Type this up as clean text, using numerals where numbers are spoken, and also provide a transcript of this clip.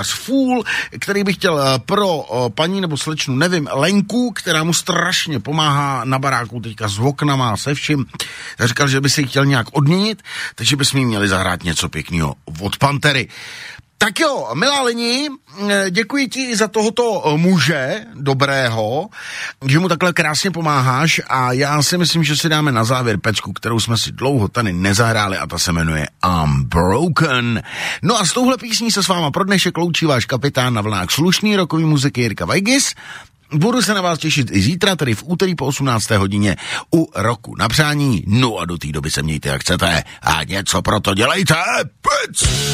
Fůl, který bych chtěl pro paní nebo slečnu, nevím, Lenku, která mu strašně pomáhá na baráku teďka s oknama, se vším. Já říkal, že by si chtěl nějak odměnit, takže bychom jí měli zahrát něco pěkného od Pantery. Tak jo, milá Leni, děkuji ti za tohoto muže dobrého, že mu takhle krásně pomáháš a já si myslím, že si dáme na závěr pecku, kterou jsme si dlouho tady nezahráli a ta se jmenuje Unbroken. No a s touhle písní se s váma pro dnešek loučí váš kapitán na vlnách slušný rokový muziky Jirka Vajgis. Budu se na vás těšit i zítra, tedy v úterý po 18. hodině u Roku na přání. No a do té doby se mějte jak chcete a něco pro to dělejte. Pec!